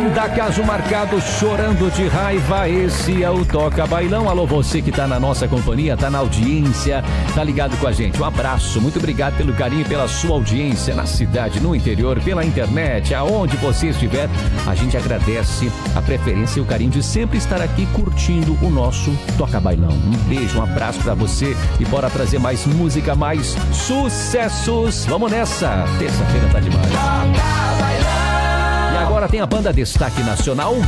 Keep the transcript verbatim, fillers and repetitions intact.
Banda Caso Marcado, chorando de raiva, esse é o Toca Bailão. Alô, você que tá na nossa companhia, tá na audiência, tá ligado com a gente. Um abraço, muito obrigado pelo carinho, pela sua audiência na cidade, no interior, pela internet, aonde você estiver. A gente agradece a preferência e o carinho de sempre estar aqui curtindo o nosso Toca Bailão. Um beijo, um abraço pra você e bora trazer mais música, mais sucessos. Vamos nessa, terça-feira tá demais. Toca Bailão. E agora tem a banda Destaque Nacional,